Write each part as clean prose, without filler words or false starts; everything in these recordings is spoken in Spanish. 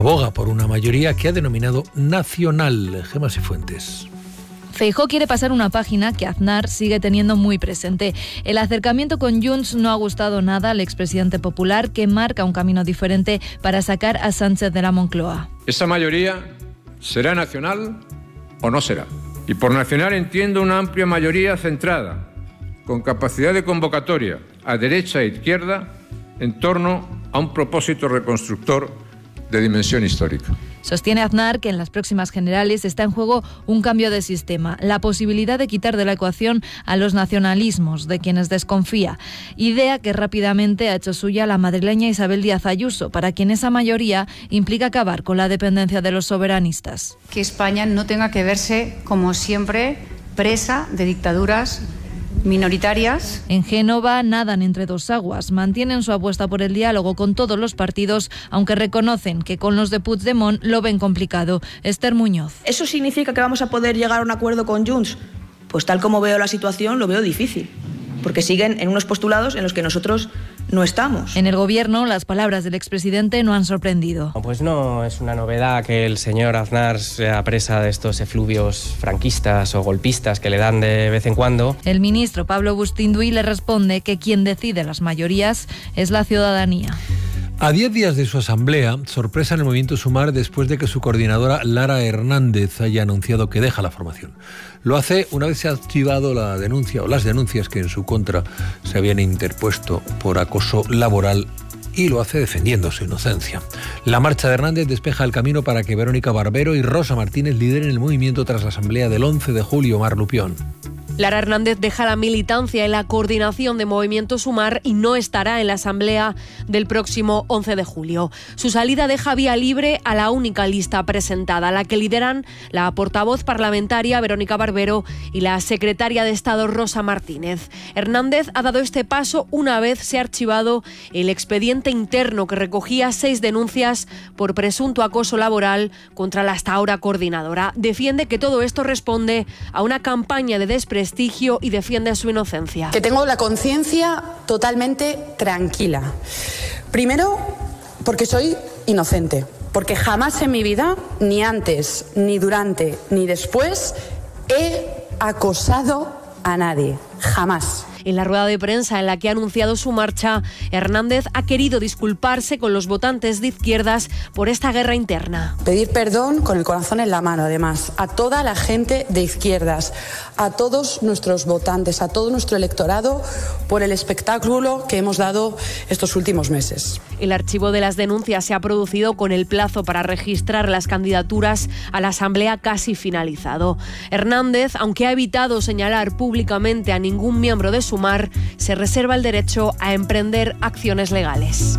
Aboga por una mayoría que ha denominado nacional. Gemma Cifuentes. Feijóo quiere pasar una página que Aznar sigue teniendo muy presente. El acercamiento con Junts no ha gustado nada al expresidente popular, que marca un camino diferente para sacar a Sánchez de la Moncloa. ¿Esa mayoría será nacional o no será? Y por nacional entiendo una amplia mayoría centrada, con capacidad de convocatoria a derecha e izquierda, en torno a un propósito reconstructor de dimensión histórica. Sostiene Aznar que en las próximas generales está en juego un cambio de sistema, la posibilidad de quitar de la ecuación a los nacionalismos, de quienes desconfía, idea que rápidamente ha hecho suya la madrileña Isabel Díaz Ayuso, para quien esa mayoría implica acabar con la dependencia de los soberanistas. Que España no tenga que verse, como siempre, presa de dictaduras minoritarias. En Génova nadan entre dos aguas, mantienen su apuesta por el diálogo con todos los partidos, aunque reconocen que con los de Puigdemont lo ven complicado. Esther Muñoz. ¿Eso significa que vamos a poder llegar a un acuerdo con Junts? Pues tal como veo la situación, lo veo difícil, porque siguen en unos postulados en los que nosotros no estamos. En el gobierno, las palabras del expresidente no han sorprendido. Pues no es una novedad que el señor Aznar sea presa de estos efluvios franquistas o golpistas que le dan de vez en cuando. El ministro Pablo Bustinduy le responde que quien decide las mayorías es la ciudadanía. A 10 días de su asamblea, sorpresa en el movimiento Sumar después de que su coordinadora Lara Hernández haya anunciado que deja la formación. Lo hace una vez se ha archivado la denuncia o las denuncias que en su contra se habían interpuesto por acoso laboral, y lo hace defendiendo su inocencia. La marcha de Hernández despeja el camino para que Verónica Barbero y Rosa Martínez lideren el movimiento tras la asamblea del 11 de julio. Mar Lupión. Lara Hernández deja la militancia en la coordinación de Movimiento Sumar y no estará en la asamblea del próximo 11 de julio. Su salida deja vía libre a la única lista presentada, la que lideran la portavoz parlamentaria Verónica Barbero y la secretaria de Estado Rosa Martínez. Hernández ha dado este paso una vez se ha archivado el expediente interno que recogía 6 denuncias por presunto acoso laboral contra la hasta ahora coordinadora. Defiende que todo esto responde a una campaña de desprestigio y defiende su inocencia. Que tengo la conciencia totalmente tranquila. Primero, porque soy inocente. Porque jamás en mi vida, ni antes, ni durante, ni después, he acosado a nadie. Jamás. En la rueda de prensa en la que ha anunciado su marcha, Hernández ha querido disculparse con los votantes de izquierdas por esta guerra interna. Pedir perdón con el corazón en la mano, además, a toda la gente de izquierdas, a todos nuestros votantes, a todo nuestro electorado, por el espectáculo que hemos dado estos últimos meses. El archivo de las denuncias se ha producido con el plazo para registrar las candidaturas a la Asamblea casi finalizado. Hernández, aunque ha evitado señalar públicamente a ningún miembro de Sumar, se reserva el derecho a emprender acciones legales.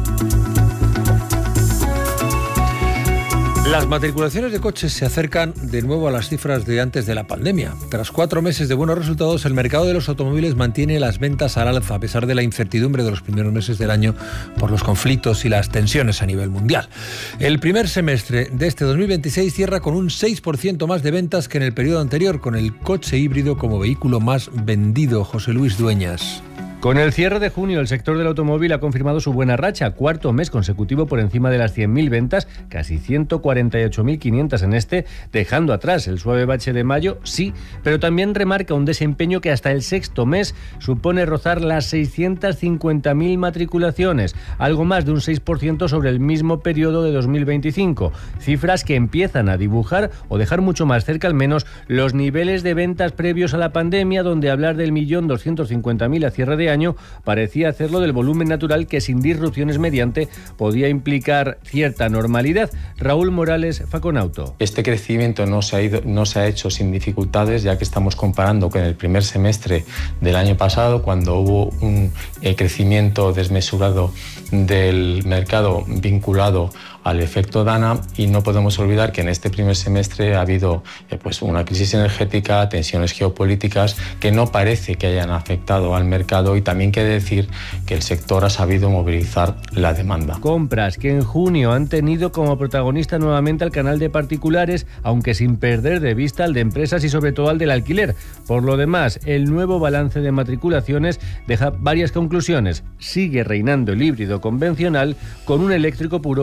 Las matriculaciones de coches se acercan de nuevo a las cifras de antes de la pandemia. Tras 4 meses de buenos resultados, el mercado de los automóviles mantiene las ventas al alza, a pesar de la incertidumbre de los primeros meses del año por los conflictos y las tensiones a nivel mundial. El primer semestre de este 2026 cierra con un 6% más de ventas que en el periodo anterior, con el coche híbrido como vehículo más vendido. José Luis Dueñas. Con el cierre de junio, el sector del automóvil ha confirmado su buena racha, 4º mes consecutivo por encima de las 100.000 ventas, casi 148.500 en este, dejando atrás el suave bache de mayo, sí, pero también remarca un desempeño que hasta el 6º mes supone rozar las 650.000 matriculaciones, algo más de un 6% sobre el mismo periodo de 2025, cifras que empiezan a dibujar o dejar mucho más cerca al menos los niveles de ventas previos a la pandemia, donde hablar del 1.250.000 a cierre de año parecía hacerlo del volumen natural que sin disrupciones mediante podía implicar cierta normalidad. Raúl Morales, Faconauto. Este crecimiento no se ha hecho sin dificultades, ya que estamos comparando con el primer semestre del año pasado, cuando hubo un crecimiento desmesurado del mercado vinculado al efecto Dana, y no podemos olvidar que en este primer semestre ha habido una crisis energética, tensiones geopolíticas que no parece que hayan afectado al mercado, y también quiere decir que el sector ha sabido movilizar la demanda. Compras que en junio han tenido como protagonista nuevamente al canal de particulares, aunque sin perder de vista al de empresas y sobre todo al del alquiler. Por lo demás, el nuevo balance de matriculaciones deja varias conclusiones. Sigue reinando el híbrido convencional con un eléctrico puro que no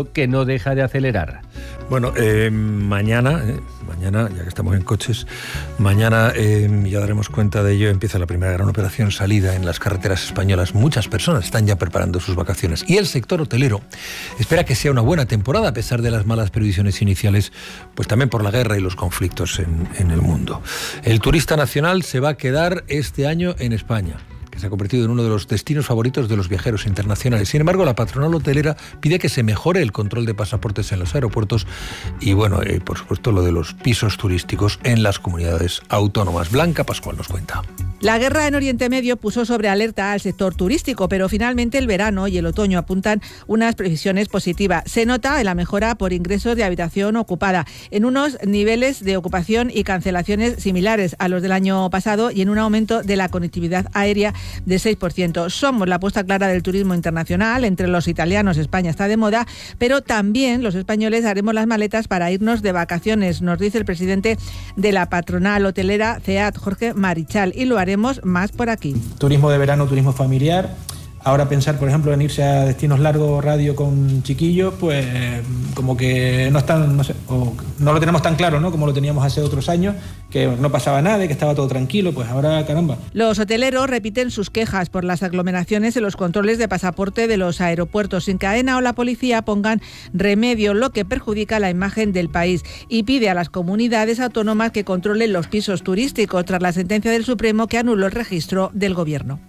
deja de acelerar. Bueno, mañana, ya que estamos en coches, mañana ya daremos cuenta de ello, empieza la primera gran operación salida en las carreteras españolas. Muchas personas están ya preparando sus vacaciones y el sector hotelero espera que sea una buena temporada a pesar de las malas previsiones iniciales, pues también por la guerra y los conflictos en el mundo. El turista nacional se va a quedar este año en España, que se ha convertido en uno de los destinos favoritos de los viajeros internacionales. Sin embargo, la patronal hotelera pide que se mejore el control de pasaportes en los aeropuertos y, bueno, por supuesto, lo de los pisos turísticos en las comunidades autónomas. Blanca Pascual nos cuenta. La guerra en Oriente Medio puso sobre alerta al sector turístico, pero finalmente el verano y el otoño apuntan unas previsiones positivas. Se nota en la mejora por ingresos de habitación ocupada, en unos niveles de ocupación y cancelaciones similares a los del año pasado y en un aumento de la conectividad aérea de 6%. Somos la apuesta clara del turismo internacional. Entre los italianos, España está de moda, pero también los españoles haremos las maletas para irnos de vacaciones, nos dice el presidente de la patronal hotelera CEAT, Jorge Marichal, y lo haremos más por aquí. Turismo de verano, turismo familiar. Ahora pensar, por ejemplo, en irse a destinos largos radio con chiquillos, pues como que no están, no sé, o no lo tenemos tan claro, ¿no? Como lo teníamos hace otros años, que no pasaba nada, que estaba todo tranquilo, pues ahora caramba. Los hoteleros repiten sus quejas por las aglomeraciones en los controles de pasaporte de los aeropuertos, sin que AENA o la policía pongan remedio, lo que perjudica la imagen del país, y pide a las comunidades autónomas que controlen los pisos turísticos tras la sentencia del Supremo que anuló el registro del Gobierno.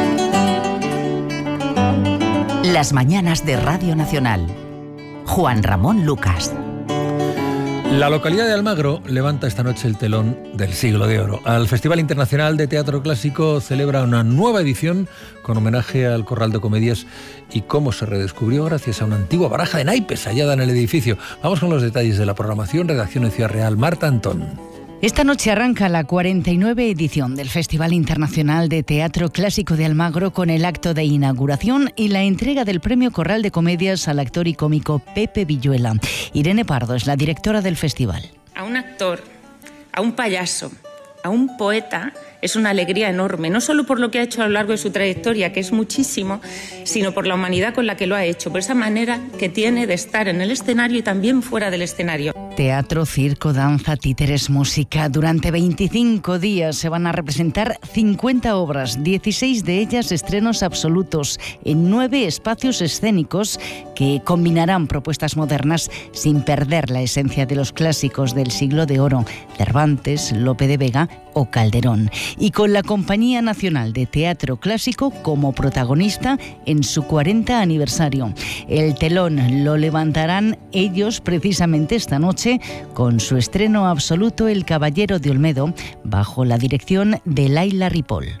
Las mañanas de Radio Nacional. Juan Ramón Lucas. La localidad de Almagro levanta esta noche el telón del Siglo de Oro. Al Festival Internacional de Teatro Clásico celebra una nueva edición con homenaje al Corral de Comedias y cómo se redescubrió gracias a una antigua baraja de naipes hallada en el edificio. Vamos con los detalles de la programación. Redacción en Ciudad Real, Marta Antón. Esta noche arranca la 49 edición del Festival Internacional de Teatro Clásico de Almagro con el acto de inauguración y la entrega del Premio Corral de Comedias al actor y cómico Pepe Villuela. Irene Pardo es la directora del festival. A un actor, a un payaso, a un poeta es una alegría enorme, no solo por lo que ha hecho a lo largo de su trayectoria, que es muchísimo, sino por la humanidad con la que lo ha hecho, por esa manera que tiene de estar en el escenario y también fuera del escenario. Teatro, circo, danza, títeres, música. Durante 25 días se van a representar 50 obras, 16 de ellas estrenos absolutos, en 9 espacios escénicos que combinarán propuestas modernas sin perder la esencia de los clásicos del Siglo de Oro, Cervantes, Lope de Vega o Calderón. Y con la Compañía Nacional de Teatro Clásico como protagonista en su 40 aniversario. El telón lo levantarán ellos precisamente esta noche con su estreno absoluto El Caballero de Olmedo, bajo la dirección de Laila Ripoll.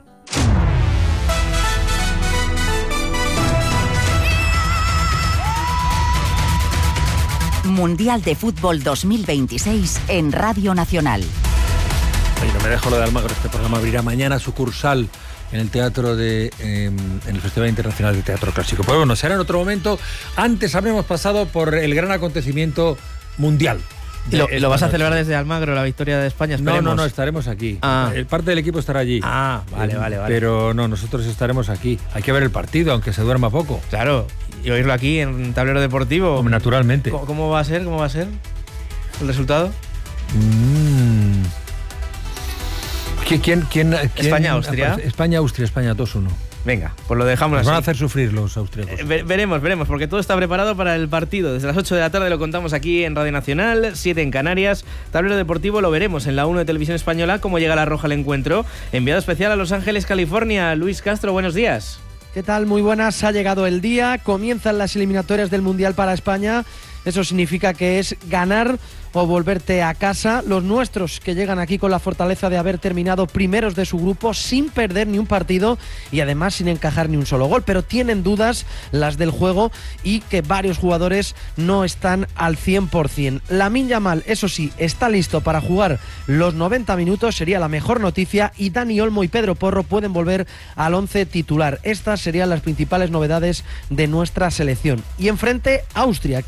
Mundial de Fútbol 2026 en Radio Nacional. Oye, no me dejo lo de Almagro. Este programa abrirá mañana sucursal en el teatro en el Festival Internacional de Teatro Clásico. Pues bueno, será en otro momento. Antes habremos pasado por el gran acontecimiento mundial. ¿Lo vas a celebrar desde Almagro, la victoria de España? Esperemos. No, estaremos aquí. Parte del equipo estará allí. Vale. Pero no, nosotros estaremos aquí. Hay que ver el partido, aunque se duerma poco. Claro, y oírlo aquí en Tablero Deportivo. Naturalmente. ¿Cómo va a ser? ¿El resultado? ¿Quién? ¿España-Austria? España-Austria, España 2-1. Venga, pues lo dejamos así. Nos van a hacer sufrir los austríacos. Veremos, porque todo está preparado para el partido. Desde las 8 de la tarde lo contamos aquí en Radio Nacional, 7 en Canarias. Tablero Deportivo lo veremos en la 1 de Televisión Española, cómo llega la roja al encuentro. Enviado especial a Los Ángeles, California, Luis Castro, buenos días. ¿Qué tal? Muy buenas, ha llegado el día, comienzan las eliminatorias del Mundial para España. Eso significa que es ganar o volverte a casa. Los nuestros, que llegan aquí con la fortaleza de haber terminado primeros de su grupo sin perder ni un partido y además sin encajar ni un solo gol, pero tienen dudas las del juego y que varios jugadores no están al 100%. Lamine Yamal, eso sí, está listo para jugar los 90 minutos, sería la mejor noticia, y Dani Olmo y Pedro Porro pueden volver al 11 titular. Estas serían las principales novedades de nuestra selección. Y enfrente, Austria, que pasó con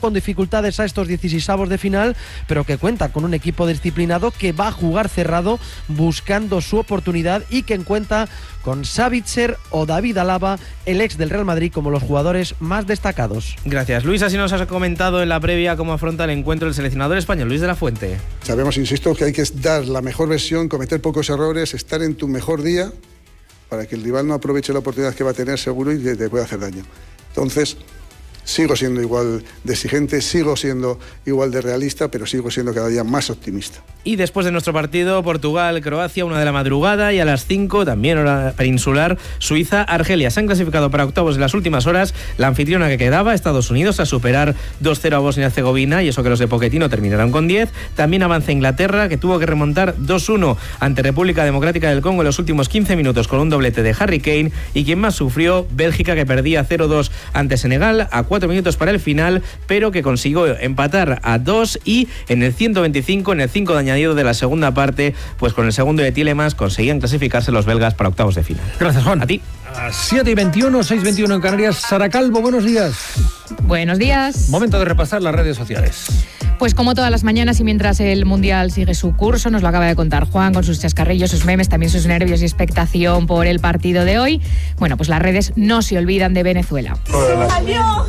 con dificultades a estos 16avos de final, pero que cuenta con un equipo disciplinado que va a jugar cerrado buscando su oportunidad y que cuenta con Savitzer o David Alaba, el ex del Real Madrid, como los jugadores más destacados. Gracias, Luis. Así nos has comentado en la previa cómo afronta el encuentro el seleccionador español, Luis de la Fuente. Sabemos, insisto, que hay que dar la mejor versión, cometer pocos errores, estar en tu mejor día para que el rival no aproveche la oportunidad que va a tener seguro y te pueda hacer daño. Entonces, sigo siendo igual de exigente, sigo siendo igual de realista, pero sigo siendo cada día más optimista. Y después de nuestro partido, Portugal-Croacia, 1 de la madrugada, y a las 5, también hora peninsular, Suiza-Argelia. Se han clasificado para octavos en las últimas horas. La anfitriona que quedaba, Estados Unidos, a superar 2-0 a Bosnia-Herzegovina, y eso que los de Pochettino terminaron con 10. También avanza Inglaterra, que tuvo que remontar 2-1 ante República Democrática del Congo en los últimos 15 minutos con un doblete de Harry Kane. Y quien más sufrió, Bélgica, que perdía 0-2 ante Senegal a 4 minutos para el final, pero que consiguió empatar a 2, y en el 125, en el 5 de añadido de la segunda parte, pues con el segundo de Tielemans conseguían clasificarse los belgas para octavos de final. Gracias, Juan. A ti. A 7:21, 6:21 en Canarias. Sara Calvo, buenos días. Buenos días. Momento de repasar las redes sociales. Pues como todas las mañanas y mientras el Mundial sigue su curso, nos lo acaba de contar Juan con sus chascarrillos, sus memes, también sus nervios y expectación por el partido de hoy. Bueno, pues las redes no se olvidan de Venezuela. ¡Salió!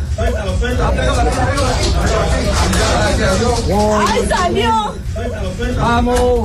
¡Ay, salió! ¡Vamos!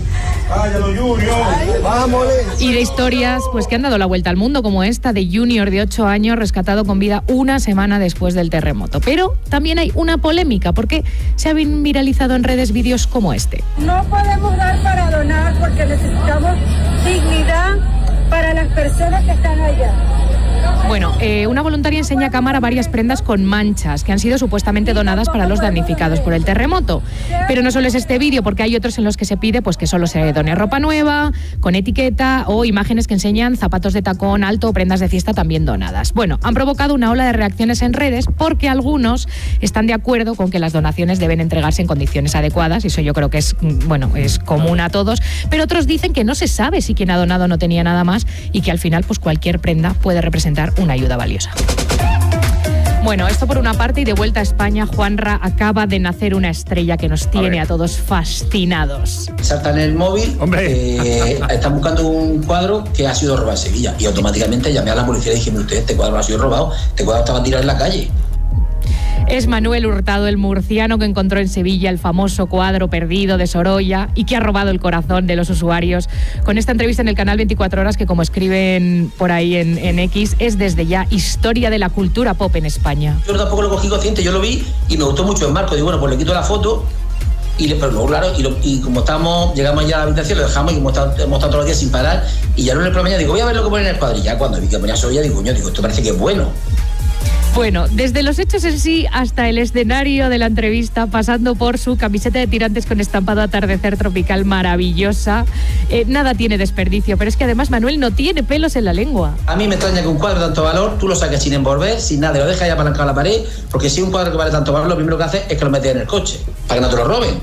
Y de historias pues que han dado la vuelta al mundo, como esta de Junior de 8 años rescatado con vida una semana después del terremoto. Pero también hay una polémica porque se han viralizado en redes vídeos como este. No podemos dar para donar porque necesitamos dignidad para las personas que están allá. Bueno, una voluntaria enseña a cámara varias prendas con manchas que han sido supuestamente donadas para los damnificados por el terremoto. Pero no solo es este vídeo, porque hay otros en los que se pide pues que solo se done ropa nueva, con etiqueta, o imágenes que enseñan zapatos de tacón alto o prendas de fiesta también donadas. Bueno, han provocado una ola de reacciones en redes porque algunos están de acuerdo con que las donaciones deben entregarse en condiciones adecuadas, y eso yo creo que es, bueno, es común a todos, pero otros dicen que no se sabe si quien ha donado no tenía nada más y que al final pues cualquier prenda puede representar una ayuda valiosa. Bueno, esto por una parte, y de vuelta a España, Juanra, acaba de nacer una estrella que nos tiene a todos fascinados. Saltan el móvil, están buscando un cuadro que ha sido robado en Sevilla, y automáticamente llamé a la policía y dije: usted, este cuadro ha sido robado, este cuadro estaba tirado en la calle. Es Manuel Hurtado, el murciano que encontró en Sevilla el famoso cuadro perdido de Sorolla y que ha robado el corazón de los usuarios. Con esta entrevista en el canal 24 Horas, que como escriben por ahí en X, es desde ya historia de la cultura pop en España. Yo tampoco lo cogí consciente, yo lo vi y me gustó mucho el marco. Digo, bueno, pues le quito la foto, pero luego, claro, y como llegamos ya a la habitación, lo dejamos y hemos estado todos los días sin parar. Y ya lunes por la mañana digo, voy a ver lo que pone en el cuadro. Y ya cuando vi que ponía Sorolla, digo, esto parece que es bueno. Bueno, desde los hechos en sí hasta el escenario de la entrevista, pasando por su camiseta de tirantes con estampado atardecer tropical maravillosa, nada tiene desperdicio, pero es que además Manuel no tiene pelos en la lengua. A mí me extraña que un cuadro de tanto valor tú lo saques sin envolver, sin nada, lo dejas ya apalancado a la pared, porque si un cuadro que vale tanto valor, lo primero que hace es que lo metes en el coche, para que no te lo roben.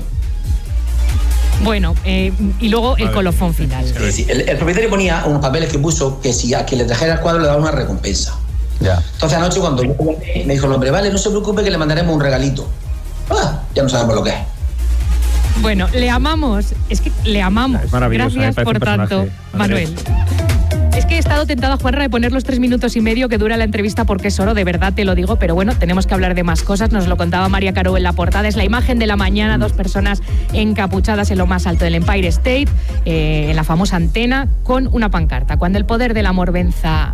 Bueno, y luego el colofón final. Sí, el propietario ponía unos papeles que puso que si a quien le trajera el cuadro le daba una recompensa. Ya. Entonces anoche cuando yo me dijo el hombre, vale, no se preocupe que le mandaremos un regalito. Ya no sabemos lo que es. Bueno, le amamos, es que le amamos. Es maravilloso. Gracias por tanto, Manuel. Es que he estado tentada, Juanra, de poner los 3 minutos y medio que dura la entrevista porque es oro, de verdad te lo digo, pero bueno, tenemos que hablar de más cosas. Nos lo contaba María Caro en la portada. Es la imagen de la mañana, 2 personas encapuchadas en lo más alto del Empire State, en la famosa antena, con una pancarta. Cuando el poder del amor venza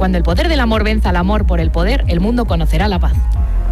al amor por el poder, el mundo conocerá la paz.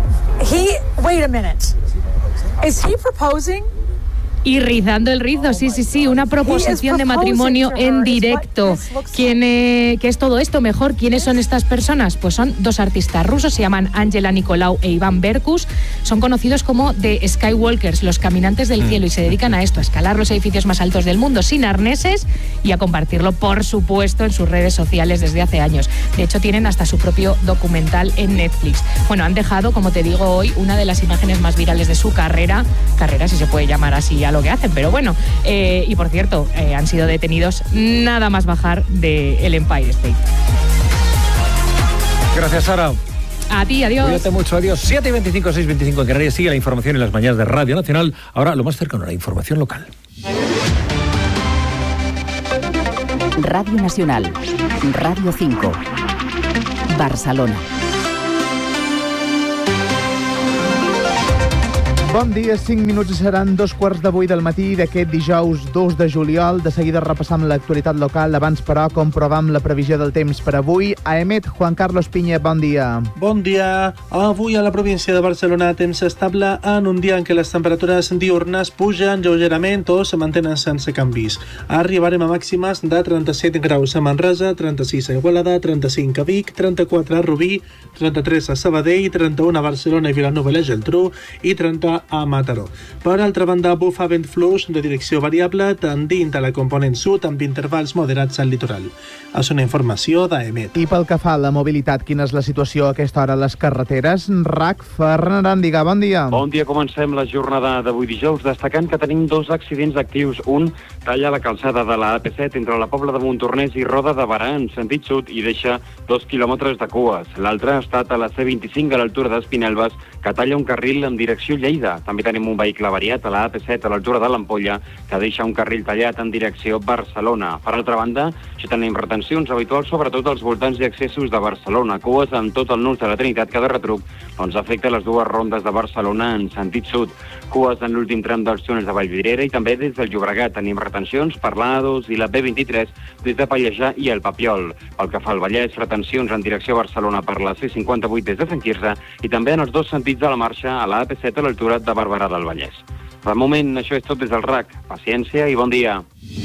Wait a minute. Is he proposing? Y rizando el rizo, sí, una proposición de matrimonio en directo. ¿Qué es todo esto? Mejor, ¿quiénes son estas personas? Pues son 2 artistas rusos, se llaman Angela Nicolau e Iván Berkus. Son conocidos como The Skywalkers, los caminantes del cielo, y se dedican a esto, a escalar los edificios más altos del mundo sin arneses y a compartirlo, por supuesto, en sus redes sociales desde hace años. De hecho, tienen hasta su propio documental en Netflix. Bueno, han dejado, como te digo hoy, una de las imágenes más virales de su carrera si se puede llamar así a lo que hacen, pero bueno, y por cierto, han sido detenidos nada más bajar del Empire State. Gracias, Sara. A ti, adiós. Cuídate mucho, adiós. 7:25, 6:25 en Canarias. Sigue la información en las mañanas de Radio Nacional. Ahora lo más cercano a la información local. Radio Nacional, Radio 5, Barcelona. Bon dia, 5 minuts i seran 2:15 del matí d'aquest dijous 2 de juliol. De seguida repassam l'actualitat local. Abans, però, comprovam la previsió del temps per avui. A EMET, Juan Carlos Piña, bon dia. Bon dia. Avui a la província de Barcelona temps estable en un dia en què les temperatures diurnes pugen lleugerament o se mantenen sense canvis. Arribarem a màximes de 37 graus a Manresa, 36 a Igualada, 35 a Vic, 34 a Rubí, 33 a Sabadell, 31 a Barcelona i Vilanova i la Geltrú i 30 a Mataró. Per altra banda, bufa vent fluix de direcció variable tendint a la component sud amb intervals moderats al litoral. És una informació d'EMET. I pel que fa a la mobilitat, quina és la situació a aquesta hora a les carreteres? RAC, Ferran Arándiga, bon dia. Bon dia, comencem la jornada d'avui dijous destacant que tenim 2 accidents actius. Un talla la calçada de la AP7 entre la Pobla de Montornès i Roda de Berà en sentit sud i deixa 2 quilòmetres de cues. L'altre ha estat a la C25 a l'altura d'Espinelves, que talla un carril en direcció Lleida. També tenim un vehicle variat a la AP7 a l'altura de l'Ampolla, que deixa un carril tallat en direcció Barcelona. Per altra banda, ja tenim retencions habituals, sobretot als voltants i accessos de Barcelona. Cues en tot el nus de la Trinitat, que de retruc afecta les 2 rondes de Barcelona en sentit sud. Cues en l'últim tram dels túnels de Vallvidrera i també des del Llobregat. Tenim retencions per l'A2 i la B23 des de Pallejà i el Papiol. Pel que fa al Vallès, retencions en direcció a Barcelona per la C58 des de Sant Quirze i també en els 2 sentits de la marxa a la AP7 a l'altura de Barberà del Vallès. De moment, això és tot des del RAC. Paciència i bon dia.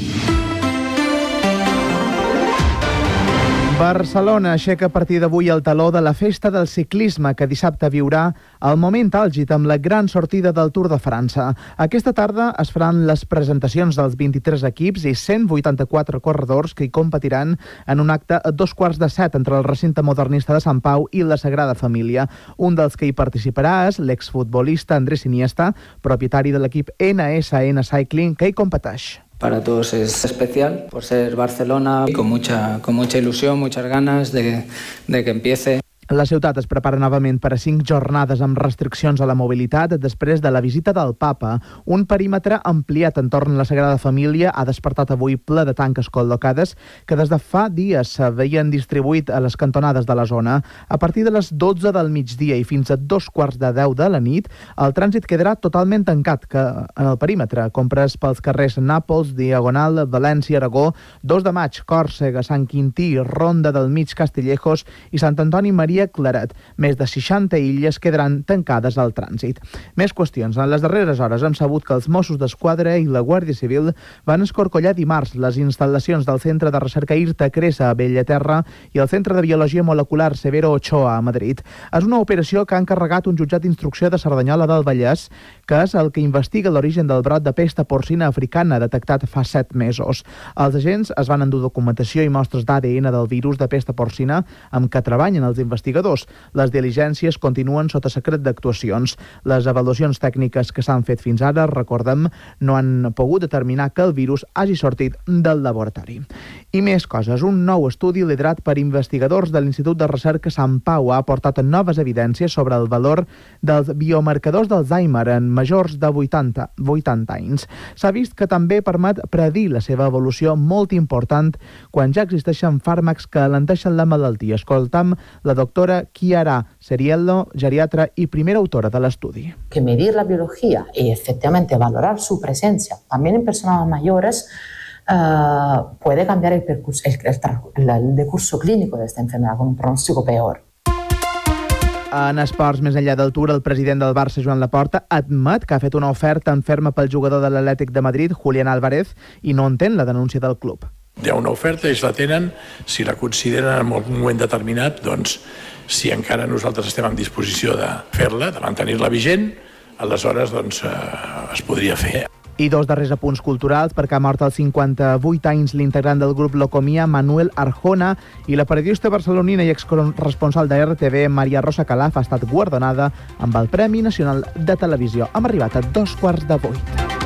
Barcelona aixeca a partir d'avui el taló de la festa del ciclisme, que dissabte viurà el moment àlgid amb la gran sortida del Tour de França. Aquesta tarda es faran les presentacions dels 23 equips i 184 corredors que hi competiran en un acte a 6:15 entre el recinte modernista de Sant Pau i la Sagrada Família. Un dels que hi participarà és l'exfutbolista Andrés Iniesta, propietari de l'equip NSN Cycling, que hi competeix. Para todos es especial por ser Barcelona y con mucha ilusión, muchas ganas de que empiece. La ciutat es prepara novament per a 5 jornades amb restriccions a la mobilitat després de la visita del Papa. Un perímetre ampliat entorn la Sagrada Família ha despertat avui ple de tanques col·locades que des de fa dies s'havien distribuït a les cantonades de la zona. A partir de les 12 del migdia i fins a 9:45 de la nit, el trànsit quedarà totalment tancat en el perímetre, compres pels carrers Nàpols, Diagonal, València, Aragó, 2 de Maig, Còrsega, Sant Quintí, Ronda del Mig, Castillejos i Sant Antoni Maria Claret. Més de 60 illes quedaran tancades al trànsit. Més qüestions. En les darreres hores hem sabut que els Mossos d'Esquadra i la Guàrdia Civil van escorcollar dimarts les instal·lacions del Centre de Recerca IRTA Cresa a Bellaterra i el Centre de Biologia Molecular Severo Ochoa a Madrid. És una operació que ha encarregat un jutjat d'instrucció de Cerdanyola del Vallès, que és el que investiga l'origen del brot de pesta porcina africana detectat fa 7 mesos. Els agents es van endur documentació i mostres d'ADN del virus de pesta porcina amb què treballen els investigadors. Les diligències continuen sota secret d'actuacions. Les avaluacions tècniques que s'han fet fins ara, recordem, no han pogut determinar que el virus hagi sortit del laboratori. I més coses. Un nou estudi liderat per investigadors de l'Institut de Recerca Sant Pau ha aportat noves evidències sobre el valor dels biomarcadors d'Alzheimer en majors de 80 anys. S'ha vist que també permet predir la seva evolució molt important quan ja existeixen fàrmacs que alenteixen la malaltia. Escoltam la doctora Chiara Seriello, geriatra y primera autora del estudio. Que medir la biología y efectivamente valorar su presencia también en personas mayores puede cambiar el decurso clínico de esta enfermedad con un pronóstico peor. En esports, més enllà del Tour, el president del Barça, Joan Laporta, admet que ha fet una oferta en ferma pel jugador de l'Atlètic de Madrid, Julián Álvarez, i no entén la denúncia del club. Hi ha una oferta, ells la tenen, si la consideren en un moment determinat, doncs si encara nosaltres estem en disposició de fer-la, de mantenir-la vigent, aleshores doncs, es podria fer. I 2 darrers apunts culturals, perquè ha mort als 58 anys l'integrant del grup Locomia, Manuel Arjona, i la periodista barcelonina i excorresponsal de RTV, Maria Rosa Calaf, ha estat guardonada amb el Premi Nacional de Televisió. Hem arribat a 7:45.